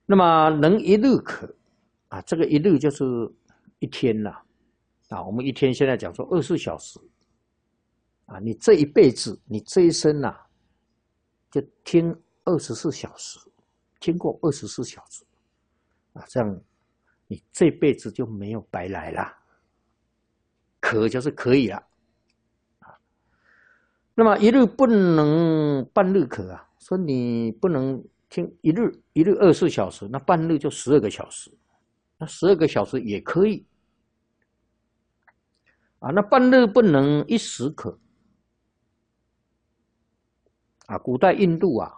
那么能一日可啊，这个一日就是一天呐啊，我们一天现在讲说24小时啊，你这一辈子，你这一生呐、就听24小时，听过24小时啊，这样你这辈子就没有白来啦。可就是可以了。那么一日不能半日可啊，说你不能听一日24小时，那半日就12个小时，那12个小时也可以啊。那半日不能一时可啊。古代印度啊，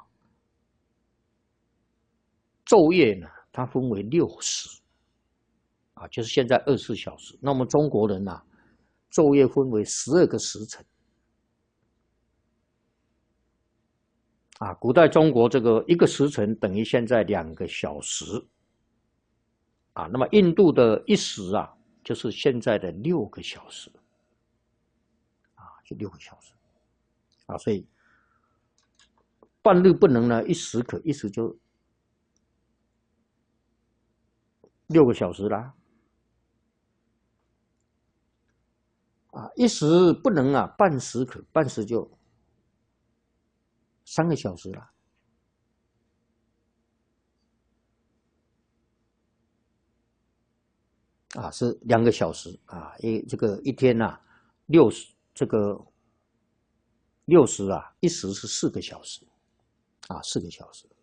昼夜呢，它分为6时啊，就是现在24小时。那么中国人呐、昼夜分为12个时辰。啊，古代中国这个一个时辰等于现在2个小时啊，那么印度的一时啊，就是现在的6个小时啊，就6个小时啊，所以半日不能呢，一时可，一时就6个小时啦啊，一时不能啊，半时可，半时就3个小时啦。啊，是2个小时啊，这个一天呐、这个60啊，一时是4个小时啊，4个小时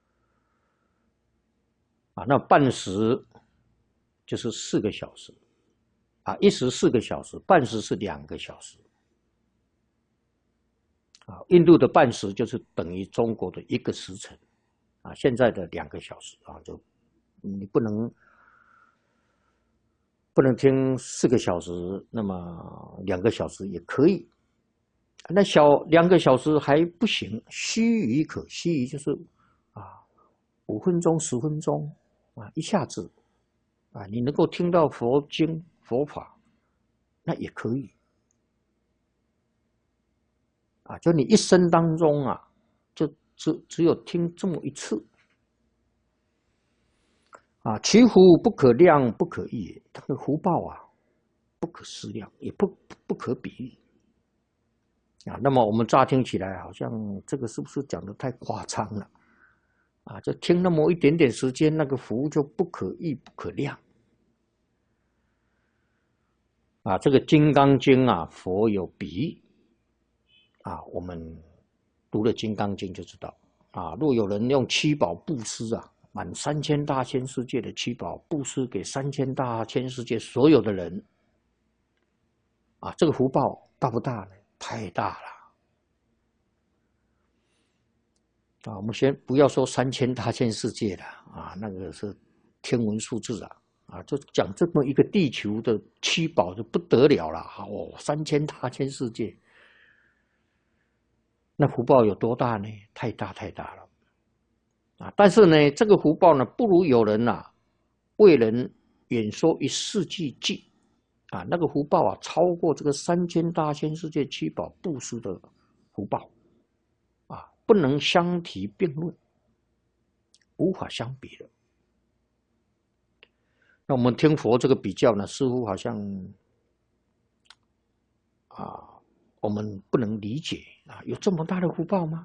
啊，那半时就是4个小时啊，一时4个小时，半时是2个小时啊。印度的半时就是等于中国的1个时辰啊，现在的2个小时啊，就你不能听4个小时，那么2个小时也可以。那2个小时还不行，须臾可，须臾就是啊5分钟、10分钟啊，一下子啊，你能够听到佛经佛法，那也可以啊。就你一生当中啊，就只有听这么一次啊。其福不可量，不可议，它的福报啊，不可思量，也不可比喻啊。那么我们乍听起来，好像这个是不是讲的太夸张了啊？就听那么一点点时间，那个福就不可议，不可量啊。这个《金刚经》啊，佛有比喻啊，我们读了《金刚经》就知道啊。若有人用七宝布施啊，满3000大千世界的七宝布施给3000大千世界所有的人啊，这个福报大不大呢？太大了啊！我们先不要说3000大千世界了啊，那个是天文数字啊。啊，就讲这么一个地球的七宝就不得了了哦，3000大千世界，那福报有多大呢？太大太大了啊！但是呢，这个福报呢，不如有人呐、为人演说一世纪计啊，那个福报啊，超过这个3000大千世界七宝布施的福报啊，不能相提并论，无法相比的。那我们听佛这个比较呢，似乎好像啊，我们不能理解啊，有这么大的福报吗？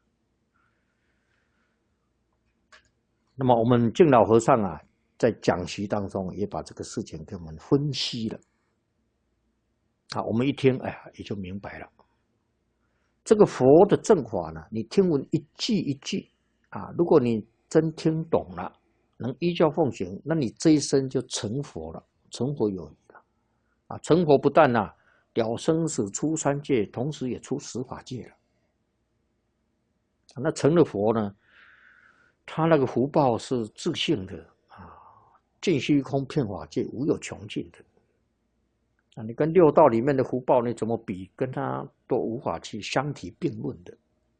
那么我们净老和尚啊，在讲习当中也把这个事情给我们分析了啊，我们一听，哎呀，也就明白了。这个佛的正法呢，你听闻一句一句啊，如果你真听懂了，能依教奉行，那你这一生就成佛了，成佛有余了啊！成佛不但了生死出三界，同时也出十法界了。那成了佛呢，他那个福报是自性的啊，尽虚空遍法界，无有穷尽的。啊，你跟六道里面的福报，你怎么比？跟他都无法去相提并论的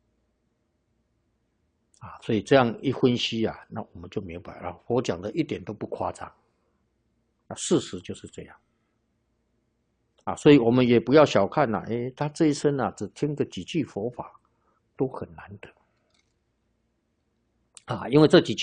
啊！所以这样一分析啊，那我们就明白了，佛讲的一点都不夸张啊，事实就是这样啊！所以我们也不要小看呐，哎，他这一生啊，只听个几句佛法，都很难得啊，因为这几句。